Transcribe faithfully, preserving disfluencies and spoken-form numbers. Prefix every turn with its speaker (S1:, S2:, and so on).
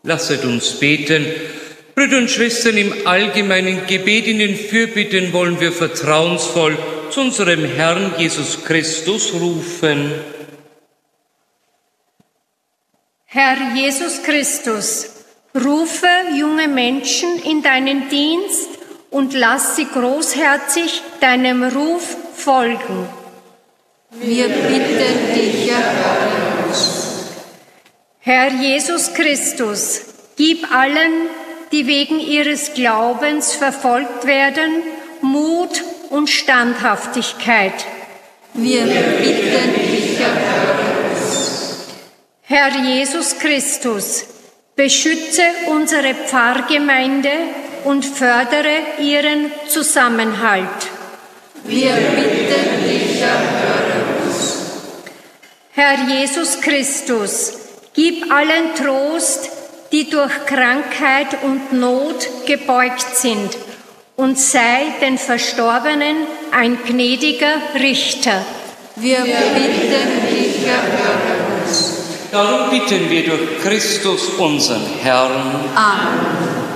S1: Lasset uns beten. Brüder und Schwestern, im allgemeinen Gebet in den Fürbitten wollen wir vertrauensvoll zu unserem Herrn Jesus Christus rufen.
S2: Herr Jesus Christus, rufe junge Menschen in deinen Dienst und lass sie großherzig deinem Ruf folgen.
S3: Wir bitten dich, erhöre uns.
S2: Herr Jesus Christus, gib allen, die wegen ihres Glaubens verfolgt werden, Mut und Standhaftigkeit.
S3: Wir bitten dich, erhöre uns.
S2: Herr Jesus Christus, beschütze unsere Pfarrgemeinde und fördere ihren Zusammenhalt.
S3: Wir bitten dich, erhöre uns.
S2: Herr Jesus Christus, gib allen Trost, die durch Krankheit und Not gebeugt sind, und sei den Verstorbenen ein gnädiger Richter.
S3: Wir bitten dich, erhöre uns.
S1: Darum bitten wir durch Christus, unseren Herrn.
S3: Amen.